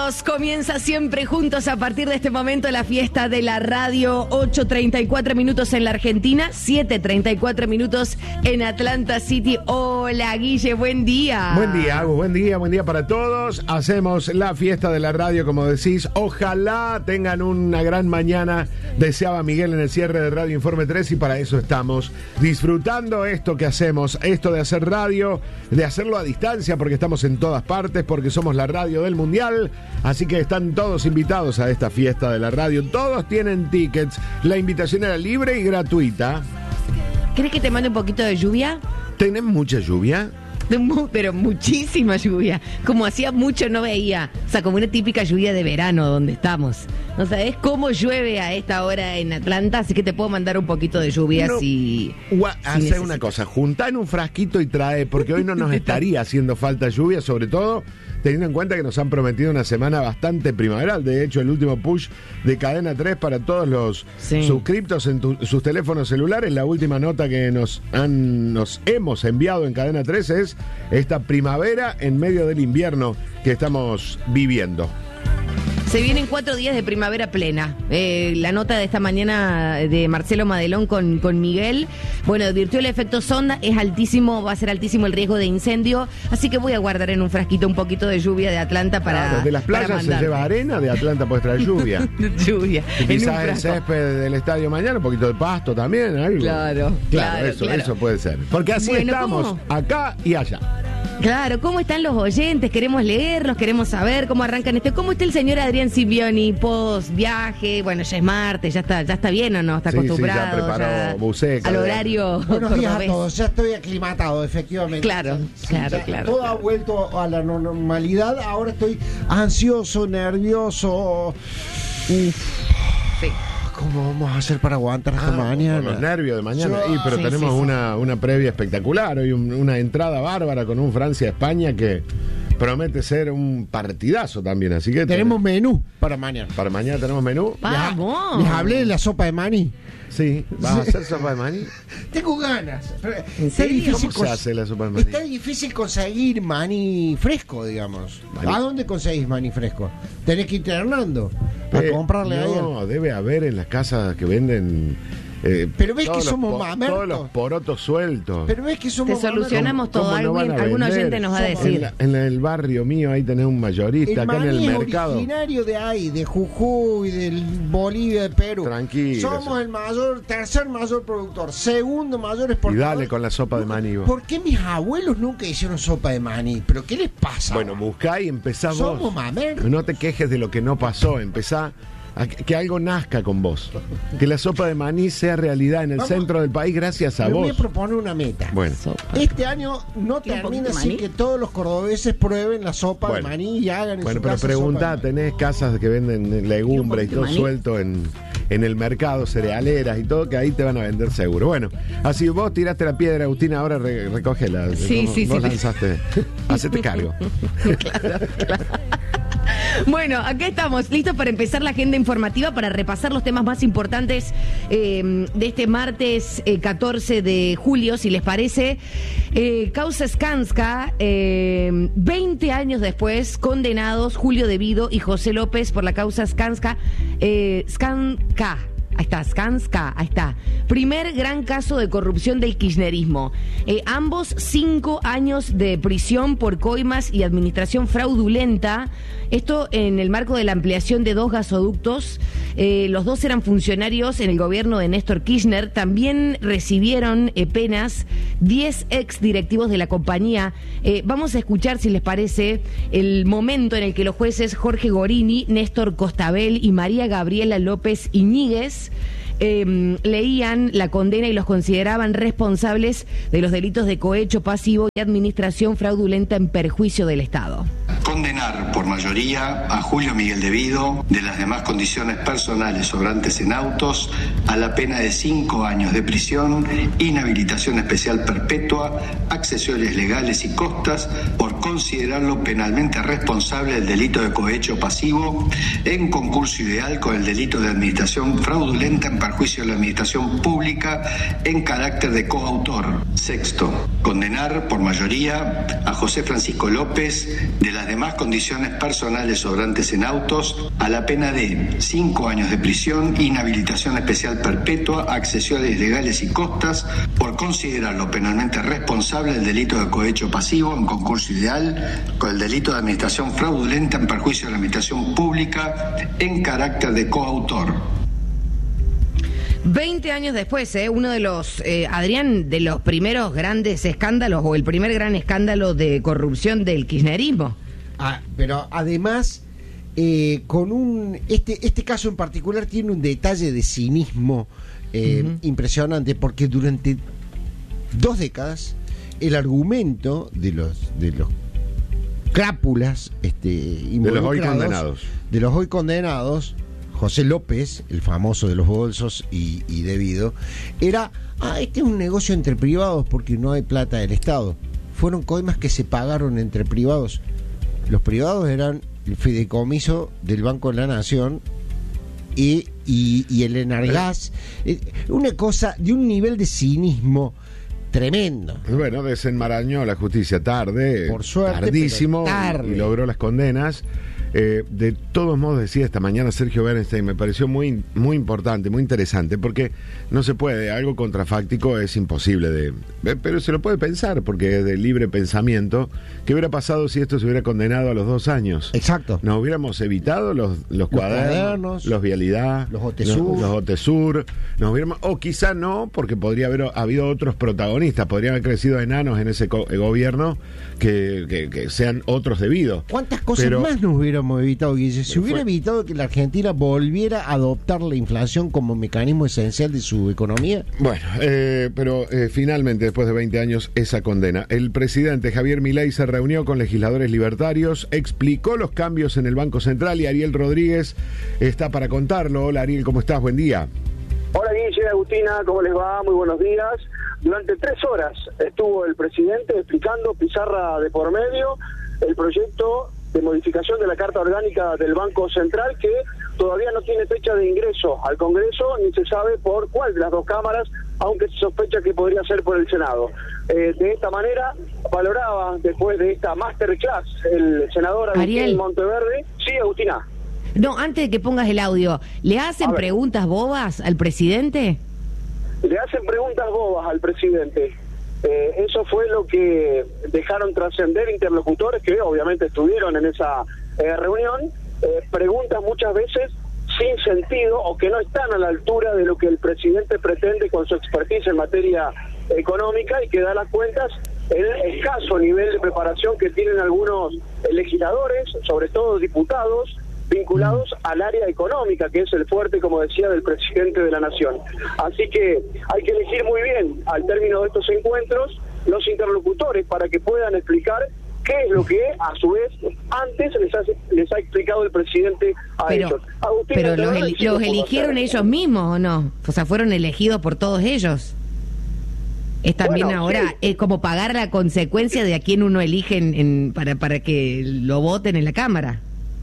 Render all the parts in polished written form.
Bienvenidos, comienza siempre juntos a partir de este momento la fiesta de la radio. 8:34 minutos en la Argentina, 7:34 minutos en Atlanta City. Hola Guille, buen día. Buen día, Agus, buen día para todos. Hacemos la fiesta de la radio, como decís. Ojalá tengan una gran mañana, deseaba Miguel en el cierre de Radio Informe 3, y para eso estamos disfrutando esto que hacemos, esto de hacer radio, de hacerlo a distancia, porque estamos en todas partes, porque somos la radio del Mundial, así que están todos invitados a esta fiesta de la radio. Todos tienen tickets, la invitación era libre y gratuita. ¿Crees que te mande un poquito de lluvia? ¿Tenés mucha lluvia? Pero muchísima lluvia, como hacía mucho no veía, o sea, como una típica lluvia de verano donde estamos. No sabés cómo llueve a esta hora en Atlanta, así que te puedo mandar un poquito de lluvia si hacer una cosa, juntá en un frasquito y trae, porque hoy no nos estaría haciendo falta lluvia, sobre todo teniendo en cuenta que nos han prometido una semana bastante primaveral. De hecho, el último push de Cadena 3 para todos los suscriptos en sus teléfonos celulares, la última nota que nos hemos enviado en Cadena 3 es esta primavera en medio del invierno que estamos viviendo. Se vienen 4 días de primavera plena. La nota de esta mañana de Marcelo Madelón con Miguel, bueno, advirtió el efecto sonda, es altísimo, va a ser altísimo el riesgo de incendio, así que voy a guardar en un frasquito un poquito de lluvia de Atlanta para... Claro, de las playas se lleva arena, de Atlanta puedes traer lluvia. Lluvia. Y quizás el césped del estadio mañana, un poquito de pasto también, algo. Claro, eso puede ser. Porque así estamos, ¿cómo? Acá y allá. Claro, ¿cómo están los oyentes? Queremos leerlos, queremos saber cómo arrancan ¿Cómo está el señor Adrián Sivioni post viaje? Bueno, ya es martes, ya está bien o no, está acostumbrado. Sí, ya preparó buceca, al horario. Buenos días a todos, ya estoy aclimatado, efectivamente. Claro. Todo ha vuelto a la normalidad, ahora estoy ansioso, nervioso. Sí. ¿Cómo vamos a hacer para aguantar hasta mañana? Con los nervios de mañana. Pero tenemos una previa espectacular. Hoy una entrada bárbara con un Francia-España que promete ser un partidazo también. Así que tenemos menú para mañana. Para mañana tenemos menú. ¡Vamos! Les hablé de la sopa de maní. Sí, ¿vas a hacer sopa de maní? Tengo ganas. ¿En serio? ¿Cómo se hace la sopa de maní? Está difícil conseguir maní fresco, digamos. ¿A dónde conseguís maní fresco? Tenés que ir Hernando a comprarle a No, debe haber en las casas que venden... pero ves que somos mamertos. Todos los porotos sueltos. Pero ves que somos Te solucionamos todo. Algún oyente nos va a decir. En el barrio mío ahí tenés un mayorista, acá en el mercado. Es originario de ahí, de Jujuy, del Bolivia, de Perú. Tranquilo. Somos el tercer mayor productor, segundo mayor exportador. Y dale con la sopa de maní vos. ¿Por qué mis abuelos nunca hicieron sopa de maní? ¿Pero qué les pasa? Bueno, buscá y empezá vos. Somos mamertos. No te quejes de lo que no pasó, empezá a que algo nazca con vos. Que la sopa de maní sea realidad en el centro del país gracias a vos. Me voy a proponer una meta. Bueno. Este año no termina sin que todos los cordobeses prueben la sopa de maní y hagan en su casa. Pero preguntá, tenés casas que venden legumbres y todo suelto en el mercado, cerealeras y todo, que ahí te van a vender seguro. Bueno, así vos tiraste la piedra, Agustina, ahora recógela. Vos lanzaste. Hacete cargo. Claro. Bueno, acá estamos, listos para empezar la agenda informativa, para repasar los temas más importantes de este martes 14 de julio, si les parece. Causa Skanska, 20 años después, condenados Julio De Vido y José López por la causa Skanska. Ahí está, Skanska, ahí está. Primer gran caso de corrupción del kirchnerismo. Ambos 5 años de prisión por coimas y administración fraudulenta. Esto en el marco de la ampliación de 2 gasoductos. Los 2 eran funcionarios en el gobierno de Néstor Kirchner. También recibieron penas 10 ex directivos de la compañía. Vamos a escuchar, si les parece, el momento en el que los jueces Jorge Gorini, Néstor Costabel y María Gabriela López Iñiguez leían la condena y los consideraban responsables de los delitos de cohecho pasivo y administración fraudulenta en perjuicio del Estado. Condenar por mayoría a Julio Miguel De Vido, de las demás condiciones personales sobrantes en autos, a la pena de 5 años de prisión, inhabilitación especial perpetua, accesorios legales y costas por considerarlo penalmente responsable del delito de cohecho pasivo en concurso ideal con el delito de administración fraudulenta en perjuicio de la administración pública en carácter de coautor. Sexto, condenar por mayoría a José Francisco López de las demás condiciones personales sobrantes en autos a la pena de 5 años de prisión, inhabilitación especial perpetua, accesorios legales y costas por considerarlo penalmente responsable del delito de cohecho pasivo en concurso ideal con el delito de administración fraudulenta en perjuicio de la administración pública en carácter de coautor. 20 años después, uno de los, Adrián, de los primeros grandes escándalos o el primer gran escándalo de corrupción del kirchnerismo. Pero además, este caso en particular tiene un detalle de cinismo impresionante, porque durante 2 décadas el argumento de los crápulas involucrados, de los hoy condenados, José López, el famoso de los bolsos y debido, era, este es un negocio entre privados porque no hay plata del Estado. Fueron coimas que se pagaron entre privados. Los privados eran el fideicomiso del Banco de la Nación y el Enargas. Una cosa de un nivel de cinismo tremendo. Bueno, desenmarañó la justicia tarde, por suerte, tardísimo, tarde. Y logró las condenas. De todos modos, decía esta mañana Sergio Bernstein, me pareció muy importante, muy interesante, porque no se puede, algo contrafáctico es imposible pero se lo puede pensar, porque es de libre pensamiento. ¿Qué hubiera pasado si esto se hubiera condenado a los 2 años? Exacto. Nos hubiéramos evitado los cuadernos, los Vialidad, los OTESUR, nos hubiéramos, o quizá no, porque podría haber habido otros protagonistas, podrían haber crecido enanos en ese gobierno que sean otros debidos. ¿Cuántas cosas más nos hubiéramos evitado, Guille? Se hubiera evitado que la Argentina volviera a adoptar la inflación como mecanismo esencial de su economía. Bueno, pero finalmente, después de 20 años, esa condena. El presidente Javier Milei se reunió con legisladores libertarios, explicó los cambios en el Banco Central y Ariel Rodríguez está para contarlo. Hola Ariel, ¿cómo estás? Buen día. Hola Guille, Agustina, ¿cómo les va? Muy buenos días. Durante 3 horas estuvo el presidente explicando, pizarra de por medio, el proyecto de modificación de la Carta Orgánica del Banco Central, que todavía no tiene fecha de ingreso al Congreso, ni se sabe por cuál de las 2 cámaras, aunque se sospecha que podría ser por el Senado. De esta manera, valoraba, después de esta masterclass, el senador Agustín Monteverde. Sí, Agustina. No, antes de que pongas el audio, ¿le hacen preguntas bobas al presidente? Le hacen preguntas bobas al presidente. Eso fue lo que dejaron trascender interlocutores que obviamente estuvieron en esa reunión. Preguntas muchas veces sin sentido o que no están a la altura de lo que el presidente pretende con su expertise en materia económica, y que da las cuentas el escaso nivel de preparación que tienen algunos legisladores, sobre todo diputados, vinculados al área económica, que es el fuerte, como decía, del presidente de la Nación. Así que hay que elegir muy bien, al término de estos encuentros, los interlocutores para que puedan explicar qué es lo que, a su vez, antes les ha explicado el presidente a ellos. Agustín, pero los eligieron ellos mismos, ¿o no? O sea, fueron elegidos por todos ellos. Es también ahora como pagar la consecuencia de a quién uno elige para que lo voten en la Cámara.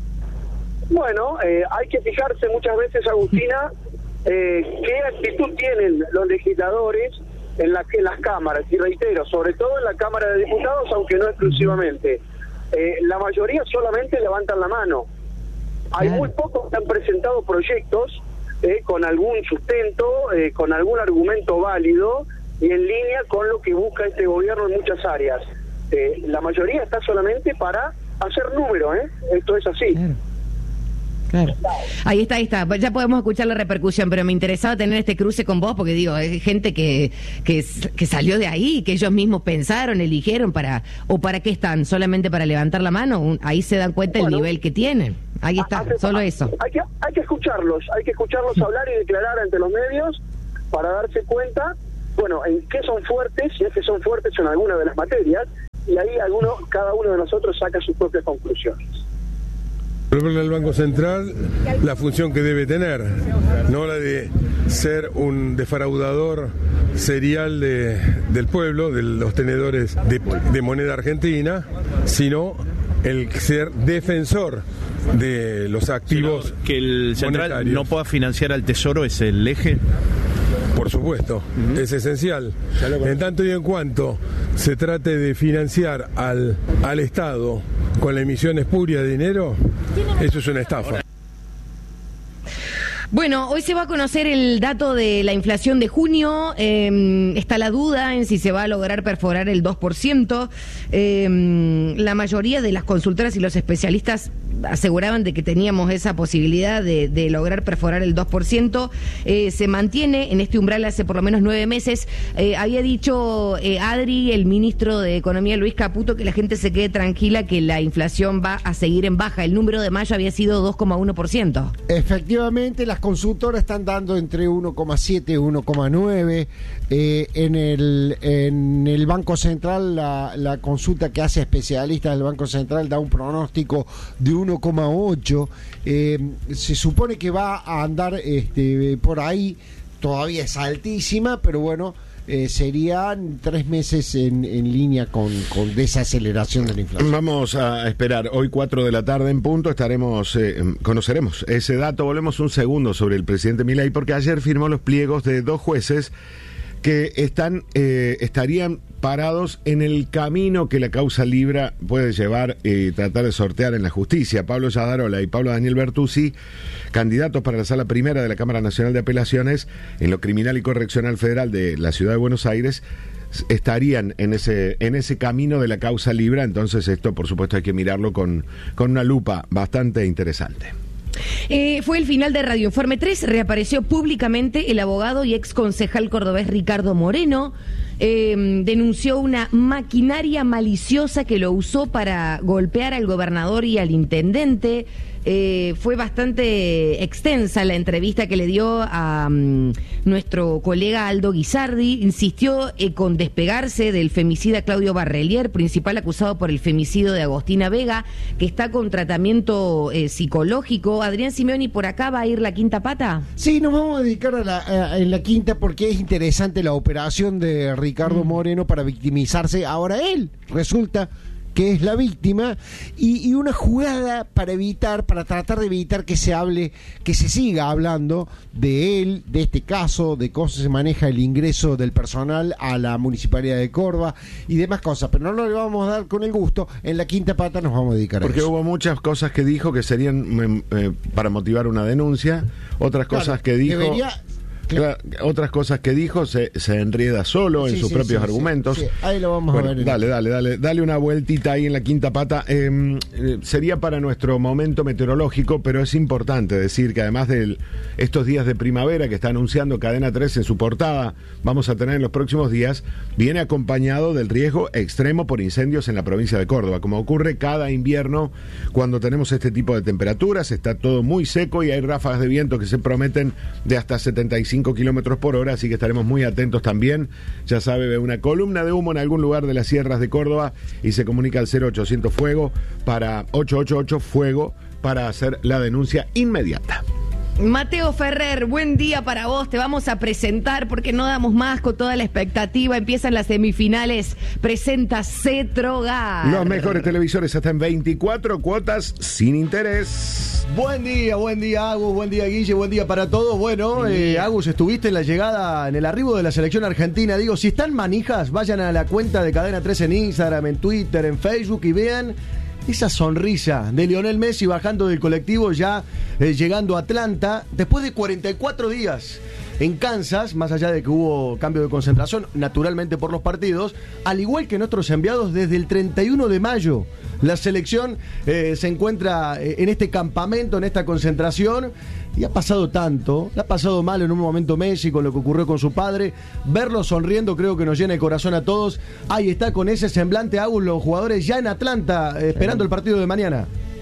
Bueno, hay que fijarse muchas veces, Agustina, qué actitud tienen los legisladores en las cámaras, y reitero, sobre todo en la Cámara de Diputados, aunque no exclusivamente. La mayoría solamente levantan la mano. Hay muy pocos que han presentado proyectos con algún sustento, con algún argumento válido y en línea con lo que busca este gobierno en muchas áreas. La mayoría está solamente para hacer número, esto es así. Claro. Ahí está. Ya podemos escuchar la repercusión, pero me interesaba tener este cruce con vos, porque digo, es gente que salió de ahí, que ellos mismos pensaron, eligieron para qué están, solamente para levantar la mano. Ahí se dan cuenta el nivel que tienen. Ahí está, solo eso. Hay que escucharlos hablar y declarar ante los medios para darse cuenta, bueno, en qué son fuertes, si es que son fuertes en alguna de las materias, y ahí cada uno de nosotros saca sus propias conclusiones. El Banco Central, la función que debe tener, no la de ser un defraudador serial del pueblo, de los tenedores de moneda argentina, sino el ser defensor de los activos. Que el central monetarios. No pueda financiar al Tesoro es el eje. Por supuesto, es esencial. En tanto y en cuanto se trate de financiar al Estado con la emisión espuria de dinero, eso es una estafa. Bueno, hoy se va a conocer el dato de la inflación de junio. Está la duda en si se va a lograr perforar el 2%. La mayoría de las consultoras y los especialistas aseguraban de que teníamos esa posibilidad de lograr perforar el 2%. Se mantiene en este umbral hace por lo menos 9 meses. Había dicho Adri, el ministro de Economía Luis Caputo, que la gente se quede tranquila, que la inflación va a seguir en baja. El número de mayo había sido 2,1%. Efectivamente, las consultoras están dando entre 1,7 y 1,9. En el Banco Central, la consulta que hace especialistas del Banco Central da un pronóstico de 1,8. Se supone que va a andar por ahí, todavía es altísima, pero bueno, serían 3 meses en línea con desaceleración de la inflación. Vamos a esperar, hoy 4 de la tarde en punto conoceremos ese dato. Volvemos un segundo sobre el presidente Milei, porque ayer firmó los pliegos de 2 jueces que estarían parados en el camino que la causa Libra puede llevar y tratar de sortear en la justicia. Pablo Yadarola y Pablo Daniel Bertuzzi, candidatos para la Sala Primera de la Cámara Nacional de Apelaciones en lo Criminal y Correccional Federal de la Ciudad de Buenos Aires, estarían en ese camino de la causa Libra. Entonces esto, por supuesto, hay que mirarlo con una lupa bastante interesante. Fue el final de Radio Informe 3, reapareció públicamente el abogado y ex concejal cordobés Ricardo Moreno. Denunció una maquinaria maliciosa que lo usó para golpear al gobernador y al intendente. Fue bastante extensa la entrevista que le dio a nuestro colega Aldo Guisardi. Insistió con despegarse del femicida Claudio Barrelier, principal acusado por el femicidio de Agostina Vega, que está con tratamiento psicológico. Adrián Simeoni, ¿por acá va a ir la quinta pata? Sí, nos vamos a dedicar en la quinta, porque es interesante la operación de Ricardo Moreno para victimizarse. Ahora él resulta que es la víctima, y una jugada para tratar de evitar que se siga hablando de él, de este caso, de cómo se maneja el ingreso del personal a la Municipalidad de Córdoba y demás cosas, pero no lo vamos a dar con el gusto. En la quinta pata nos vamos a dedicar a eso. Porque hubo muchas cosas que dijo que serían para motivar una denuncia, otras cosas que dijo... Otras cosas que dijo se enrieda solo en sus propios argumentos. Sí. Ahí lo vamos a ver. Dale una vueltita ahí en la quinta pata. Sería para nuestro momento meteorológico, pero es importante decir que además de estos días de primavera que está anunciando Cadena 3 en su portada, vamos a tener en los próximos días, viene acompañado del riesgo extremo por incendios en la provincia de Córdoba, como ocurre cada invierno cuando tenemos este tipo de temperaturas. Está todo muy seco y hay ráfagas de viento que se prometen de hasta 75 kilómetros por hora, así que estaremos muy atentos también. Ya sabe, ve una columna de humo en algún lugar de las sierras de Córdoba y se comunica al 0800 fuego para 888 fuego para hacer la denuncia inmediata. Mateo Ferrer, buen día para vos. Te vamos a presentar porque no damos más con toda la expectativa. Empiezan las semifinales. Presenta Cetrogar. Los mejores televisores hasta en 24 cuotas sin interés. Buen día, Agus, buen día, Guille, buen día para todos. Bueno, Agus, estuviste en la llegada, en el arribo de la selección argentina. Digo, si están manijas, vayan a la cuenta de Cadena 3 en Instagram, en Twitter, en Facebook y vean esa sonrisa de Lionel Messi bajando del colectivo, ya llegando a Atlanta, después de 44 días en Kansas, más allá de que hubo cambio de concentración, naturalmente por los partidos, al igual que nuestros enviados desde el 31 de mayo. La selección se encuentra en este campamento, en esta concentración, y ha pasado tanto, la ha pasado mal en un momento Messi con lo que ocurrió con su padre. Verlo sonriendo creo que nos llena el corazón a todos. Ahí está con ese semblante, Agus, los jugadores ya en Atlanta, esperando el partido de mañana.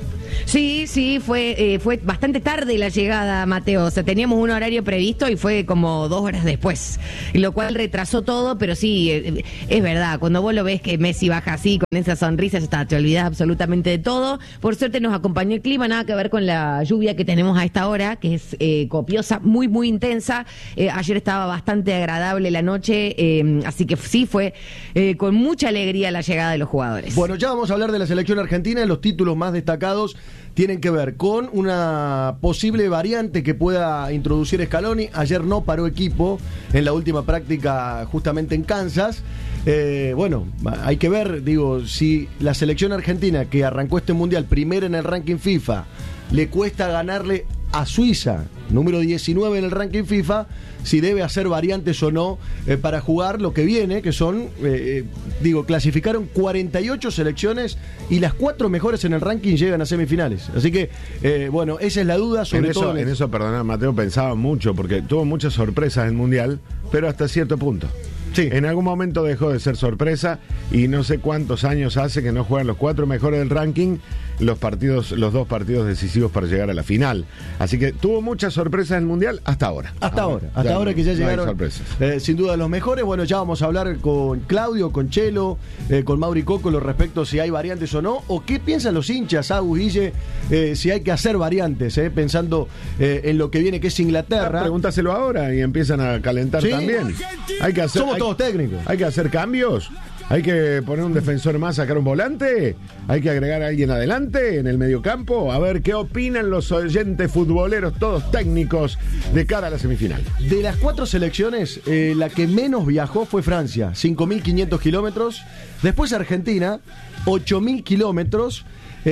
Sí, fue bastante tarde la llegada, Mateo. O sea, teníamos un horario previsto y fue como 2 horas después, lo cual retrasó todo, pero sí, es verdad, cuando vos lo ves que Messi baja así, con esa sonrisa, ya está, te olvidás absolutamente de todo. Por suerte nos acompañó el clima, nada que ver con la lluvia que tenemos a esta hora, que es copiosa, muy, muy intensa. Ayer estaba bastante agradable la noche, así que sí, fue con mucha alegría la llegada de los jugadores. Bueno, ya vamos a hablar de la selección argentina. Los títulos más destacados tienen que ver con una posible variante que pueda introducir Scaloni. Ayer no paró equipo en la última práctica justamente en Kansas. Bueno, hay que ver, digo, si la selección argentina, que arrancó este mundial primero en el ranking FIFA, le cuesta ganarle a Suiza, número 19 en el ranking FIFA, si debe hacer variantes o no para jugar lo que viene, que son, clasificaron 48 selecciones y las 4 mejores en el ranking llegan a semifinales. Así que, bueno, esa es la duda, sobre todo. En eso, perdona, Mateo, pensaba mucho, porque tuvo muchas sorpresas en el Mundial, pero hasta cierto punto. Sí. En algún momento dejó de ser sorpresa y no sé cuántos años hace que no juegan los 4 mejores del ranking los 2 partidos decisivos para llegar a la final. Así que tuvo muchas sorpresas en el Mundial hasta ahora. Hasta ahora que ya llegaron sin duda los mejores. Bueno, ya vamos a hablar con Claudio, con Chelo, con Mauri Coco respecto a si hay variantes o no, o qué piensan los hinchas, Agus, Guille, si hay que hacer variantes, pensando en lo que viene, que es Inglaterra. Pregúntaselo ahora y empiezan a calentar. ¿Sí? También. Somos todos técnicos. Hay que hacer cambios. Hay que poner un defensor más, sacar un volante. Hay que agregar a alguien adelante en el mediocampo. A ver qué opinan los oyentes futboleros, todos técnicos, de cara a la semifinal. De las 4 selecciones, la que menos viajó fue Francia, 5.500 kilómetros. Después Argentina, 8.000 kilómetros.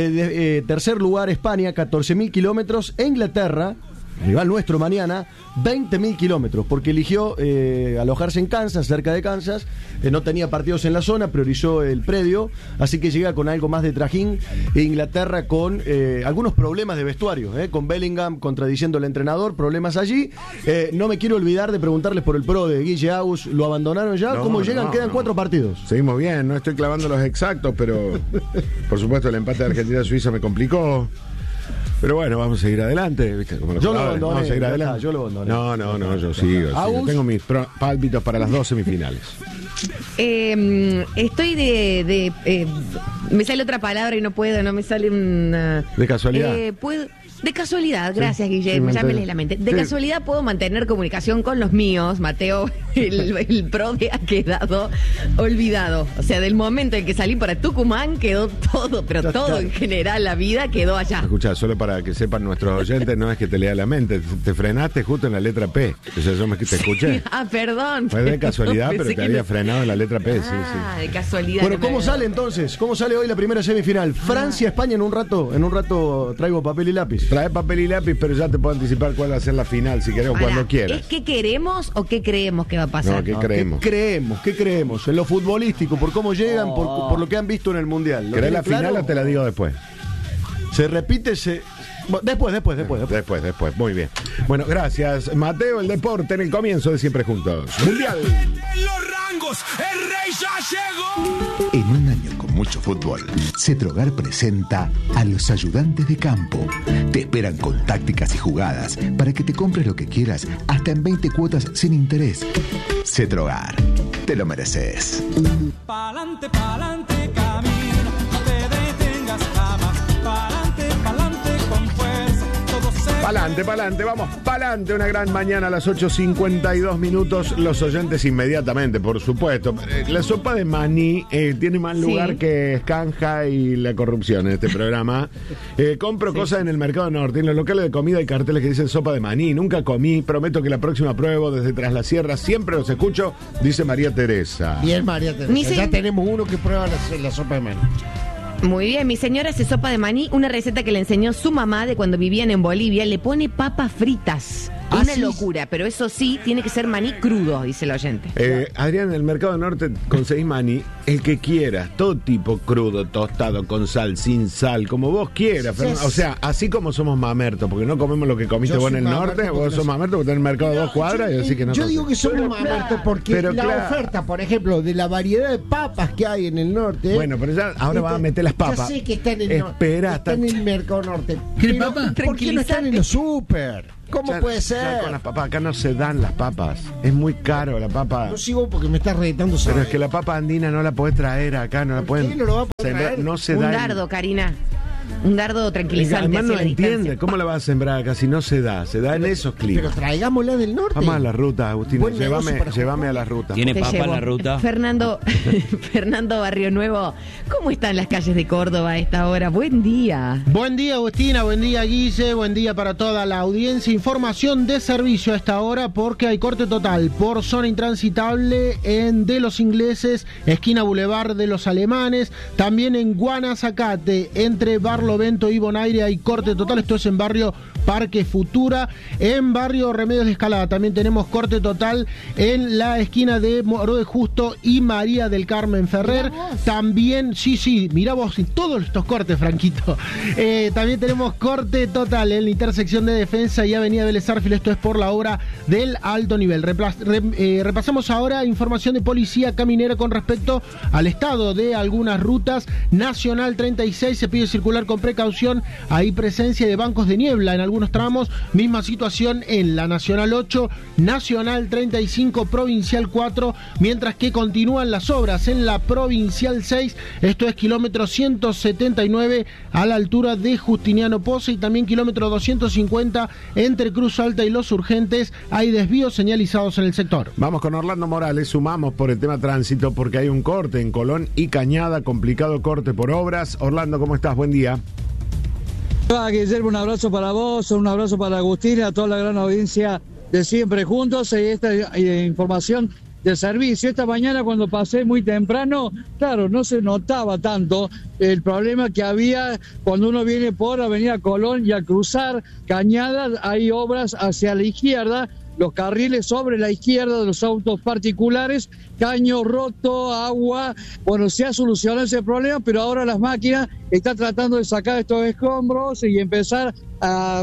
Tercer lugar España, 14.000 kilómetros. E Inglaterra, rival nuestro mañana, 20.000 kilómetros, porque eligió alojarse en Kansas, cerca de Kansas. No tenía partidos en la zona, priorizó el predio, así que llega con algo más de trajín. Inglaterra con algunos problemas de vestuario, con Bellingham contradiciendo al entrenador, problemas allí. No me quiero olvidar de preguntarles por el pro de Guille, Agus. ¿Lo abandonaron ya? ¿Cómo llegan? Quedan 4 partidos. Seguimos bien, no estoy clavando los exactos, pero por supuesto el empate de Argentina-Suiza me complicó. Pero bueno, vamos a seguir adelante, ¿viste? Como los jugadores, vamos a seguir adelante. Yo lo abandoné. No, yo sigo. Tengo mis pálpitos para las 2 semifinales. Estoy me sale otra palabra y no puedo, no me sale una... ¿De casualidad? De casualidad, gracias, Guillermo, ya me lees la mente. De casualidad puedo mantener comunicación con los míos, Mateo. El PRODE ha quedado olvidado. O sea, del momento en que salí para Tucumán quedó todo, pero todo en general, la vida quedó allá. Escuchá, solo para que sepan nuestros oyentes, no es que te lea la mente, te frenaste justo en la letra P. O sea, yo te escuché. Perdón. Fue de casualidad, pero te había frenado en la letra P, sí. De casualidad. Bueno, ¿cómo sale entonces? ¿Cómo sale hoy la primera semifinal? Francia-España en un rato traigo papel y lápiz. Trae papel y lápiz, pero ya te puedo anticipar cuál va a ser la final, si querés, o cuando quieras. ¿Es qué queremos o qué creemos que va a pasar? No, ¿qué creemos? ¿Qué creemos? En lo futbolístico, por cómo llegan, por lo que han visto en el Mundial. ¿Querés la final o te la digo después? Se repite, Después, muy bien. Bueno, gracias, Mateo. El deporte en el comienzo de Siempre Juntos. Mundial. En los rangos, el rey ya llegó. En un año con mucho fútbol, Cetrogar presenta a los ayudantes de campo. Te esperan con tácticas y jugadas para que te compres lo que quieras, hasta en 20 cuotas sin interés. Cetrogar, te lo mereces. Pa'lante, camino, no te detengas jamás. Pa'lante, con fuerza, todo se... Pa'lante, vamos pa'lante. Una gran mañana a las 8:52 minutos. Los oyentes inmediatamente, por supuesto. La sopa de maní tiene más lugar que Escanja y la corrupción en este programa. Compro cosas en el Mercado Norte. En los locales de comida hay carteles que dicen sopa de maní. Nunca comí. Prometo que la próxima pruebo desde Tras la Sierra. Siempre los escucho, dice María Teresa. Bien, María Teresa. Ya tenemos uno que prueba la sopa de maní. Muy bien, mi señora hace sopa de maní, una receta que le enseñó su mamá de cuando vivían en Bolivia. Le pone papas fritas Una locura, pero eso sí, tiene que ser maní crudo, dice el oyente. Adrián, en el Mercado Norte conseguís maní, el que quieras, todo tipo, crudo, tostado, con sal, sin sal, como vos quieras. Yes. O sea, así como somos mamertos, porque no comemos lo que comiste vos en el norte, vos sos mamerto porque tenés el mercado a 2 cuadras, y así que no. Yo digo que somos mamertos porque oferta, por ejemplo, de la variedad de papas que hay en el norte. Bueno, pero ya ahora vas a meter las papas. Ya sé que están en el Mercado Norte. ¿Qué papa? ¿Por qué no están en los súper? ¿Cómo puede ser? Con las papas, acá no se dan las papas. Es muy caro la papa. No sigo porque me estás reeditando. Pero es que la papa andina no la podés traer acá, no la pueden. ¿Qué no lo va a poder traer? No se da. Un dardo, Karina. Un dardo tranquilizante. Además no entiende. ¿Cómo la vas a sembrar acá si no se da? Se da en esos climas. Pero traigámosla del norte. Vamos a la ruta, Agustín. Llévame a la ruta. ¿Tiene papa en la ruta? Fernando Barrio Nuevo, ¿cómo están las calles de Córdoba a esta hora? Buen día. Buen día, Agustina. Buen día, Guille. Buen día para toda la audiencia. Información de servicio a esta hora porque hay corte total por zona intransitable en De los Ingleses, esquina Boulevard de los Alemanes. También en Guanazacate, entre Barlovento y Bonaire hay corte total. Esto es en barrio Parque Futura. En barrio Remedios de Escalada también tenemos corte total en la esquina de Moro de Justo y María del Carmen Ferrer. También, mirá vos todos estos cortes, Franquito. También tenemos corte total en la intersección de Defensa y Avenida Vélez Arfiel. Esto es por la obra del alto nivel. Repasamos ahora información de policía caminera con respecto al estado de algunas rutas. Nacional 36 se pide circular con precaución. Hay presencia de bancos de niebla en algunos tramos. Misma situación en la Nacional 8, Nacional 35, Provincial 4, mientras que continúan las obras en la Provincial 6. Esto es kilómetro 179 a la altura de Justiniano Posse y también kilómetro 250 entre Cruz Alta y Los Urgentes. Hay desvíos señalizados en el sector. Vamos con Orlando Morales, sumamos por el tema tránsito porque hay un corte en Colón y Cañada, complicado corte por obras. Orlando, ¿cómo estás? Buen día. Guillermo, un abrazo para vos, un abrazo para Agustín y a toda la gran audiencia de Siempre Juntos. Esta información del servicio. Esta mañana cuando pasé muy temprano, claro, no se notaba tanto el problema que había cuando uno viene por Avenida Colón y al cruzar Cañada hay obras hacia la izquierda. Los carriles sobre la izquierda de los autos particulares, caño roto, agua. Bueno, se ha solucionado ese problema, pero ahora las máquinas están tratando de sacar estos escombros y empezar a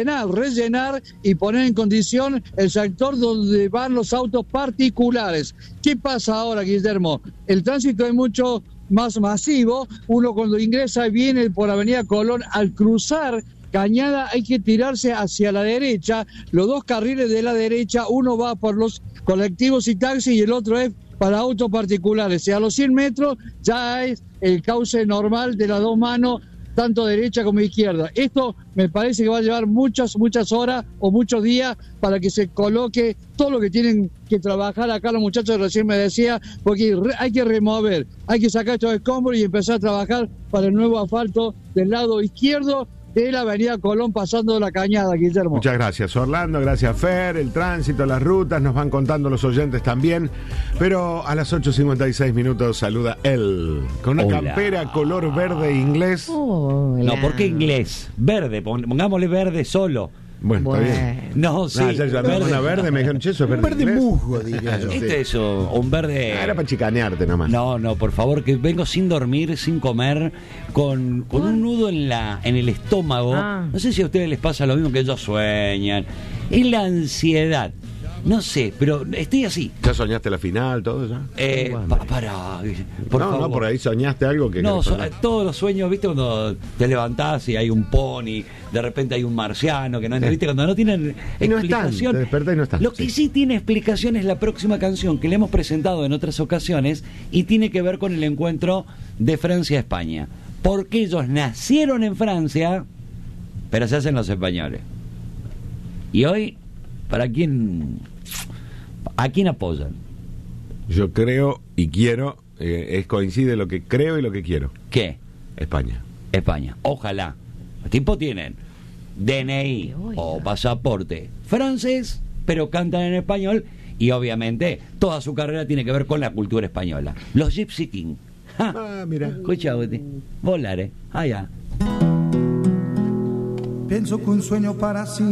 rellenar y poner en condición el sector donde van los autos particulares. ¿Qué pasa ahora, Guillermo? El tránsito es mucho más masivo. Uno cuando ingresa y viene por Avenida Colón, al cruzar Cañada hay que tirarse hacia la derecha, los dos carriles de la derecha, uno va por los colectivos y taxis y el otro es para autos particulares. Y a los 100 metros ya es el cauce normal de las dos manos, tanto derecha como izquierda. Esto me parece que va a llevar muchas horas o muchos días para que se coloque todo lo que tienen que trabajar acá los muchachos, recién me decía, porque hay que remover, hay que sacar estos escombros y empezar a trabajar para el nuevo asfalto del lado izquierdo de la Avenida Colón pasando la Cañada, Guillermo. Muchas gracias, Orlando, gracias, Fer. El tránsito, las rutas, nos van contando los oyentes también. Pero a las 8:56 saluda él, con una campera color verde inglés. Hola. No, ¿por qué inglés? Verde, pongámosle verde solo. Bueno, está bien. No, sí. Verde, me dijeron, eso es verde. Un verde musgo, diría yo. Este es un verde. Era para chicanearte nomás. No, por favor, que vengo sin dormir, sin comer, con un nudo en el estómago. No sé si a ustedes les pasa lo mismo que ellos sueñan. Es la ansiedad. No sé, pero estoy así. ¿Ya soñaste la final, todo ya? Por favor. No, por ahí soñaste algo que... No, todos los sueños, ¿viste? Cuando te levantás y hay un pony, de repente hay un marciano, que no ¿viste? Cuando no tienen explicación. Te despertás y no están. Lo que sí tiene explicación es la próxima canción que le hemos presentado en otras ocasiones y tiene que ver con el encuentro de Francia-España. Porque ellos nacieron en Francia, pero se hacen los españoles. Y hoy, ¿a quién apoyan? Yo creo y quiero, coincide lo que creo y lo que quiero. ¿Qué? España. Ojalá. Los tipos tienen DNI o pasaporte francés, pero cantan en español y obviamente toda su carrera tiene que ver con la cultura española. Los Gypsy King. Mira. Escucha, volare. Allá. Pienso que un sueño para sí